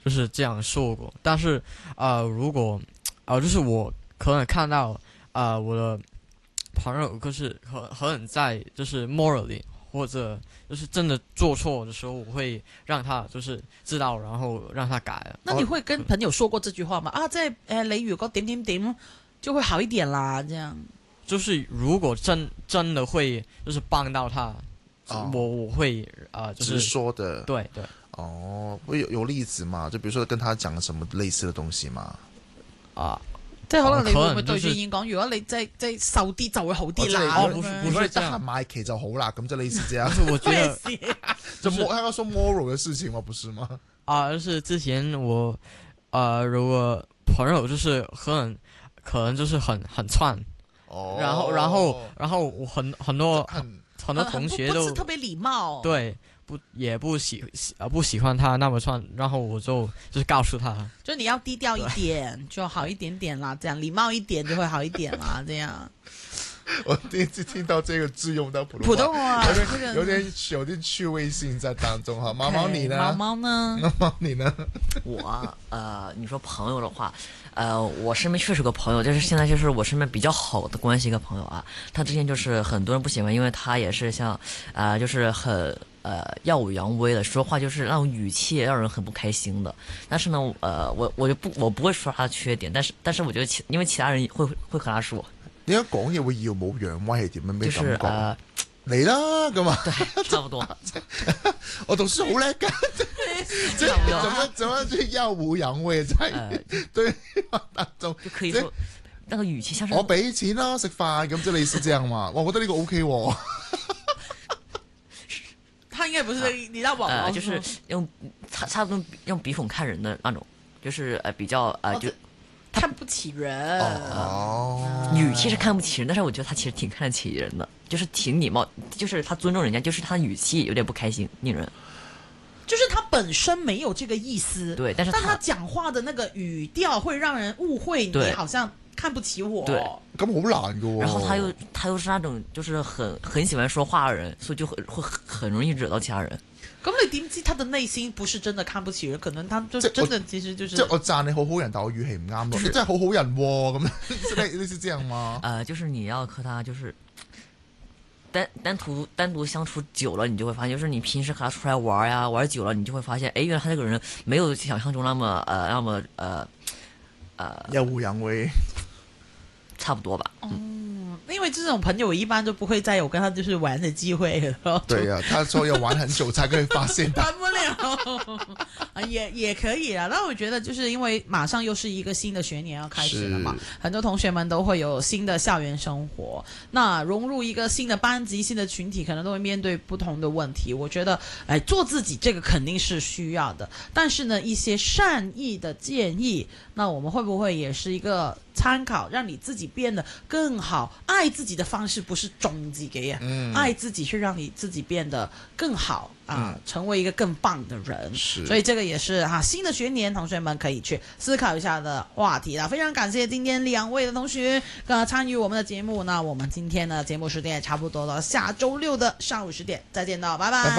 就是这样说过。但是如果就是我可能看到我的朋友就是很在就是 morally 或者就是真的做错的时候，我会让他就是知道，然后让他改了。 那你会跟朋友说过这句話嗎？即係你如果點點點就會好一點啦，這樣。 就是如果真的会就是帮到他，我会就是直说的。 对。 会有例子嘛？就比如说跟他讲什么类似的东西嘛？ 即係可能你會唔會對住演講？如果你即係瘦啲就會好啲啦。 如果你得閒買期就好啦，咁就類似這樣。 我覺得就他要說 moral 的事情嗎？不是嗎？ 就是之前我如果朋友就是可能就是很串，然後我很多同學都不是特別禮貌， 對。也不喜歡他那麼串，然後我就是告訴他， 就你要低調一點就好一點點啦，這樣禮貌一點就會好一點啦，這樣。 我第一次聽到這個字用到普通話，有點趣味性在當中哈。毛毛你呢？ 毛呢？ 你呢？ 我你說朋友的話，我身邊確實有個朋友，就是現在就是我身邊比較好的關係一個朋友啊。他之前就是很多人不喜歡，因為他也是像就是很耀武揚威的說話，就是那種語氣讓人很不開心的。但是呢，我不會說他的缺點，但是我覺得因為其他人會和他說。 點解講嘢會耀武揚威係點樣咩感覺？嚟啦咁啊！ 對，差不多。 我讀書好叻㗎，怎麼就耀武揚威在對當中？ 就可以說那個語氣像是我俾錢啦，食飯咁，即係類似這樣嘛。我覺得呢個 OK 喎。 他應該不是你讓我就是差不多用鼻孔看人的那種，就是比較就。 看不起人語氣是看不起人，但是我覺得他其實挺看得起人的，就是挺禮貌，就是他尊重人家，就是他的語氣有點不開心，令人。 就是他本身沒有這個意思， 對，但他講話的那個語調會讓人誤會你好像看不起我。 對， 咁好難噶喎。 然後他又是那種就是很喜歡說話的人，所以就會很容易惹到其他人。 咁你點知他的內心不是真的看不起人？可能他就真的其實就是即係我讚你好好人，但我語氣唔啱咯。你真係好好人喎，咁類似這樣嗎？ 就是你要和他就是單獨相處久了，你就會發現，就是你平時和他出來玩呀，玩久了，你就會發現，哎，原來他這個人沒有想象中那麼耀武揚威， 差不多吧。 因為這種朋友我一般都不會再有跟他就是玩的機會了。 對呀，他說要玩很久才可以發現。 玩不了，也可以啦。但我覺得就是因為馬上又是一個新的學年要開始了嘛，很多同學們都會有新的校園生活，那融入一個新的班級、新的群體，可能都會面對不同的問題。我覺得，做自己這個肯定是需要的，但是呢，一些善意的建議，那我們會不會也是一個參考，讓你自己變得更好？愛自己的方式不是中自己啊，愛自己是讓你自己變得更好啊，成為一個更棒的人。所以這個也是新的學年同學們可以去思考一下的話題啦。非常感謝今天兩位的同學參與我們的節目。那我們今天的節目時間也差不多了，下周六的上午10點再見到，拜拜。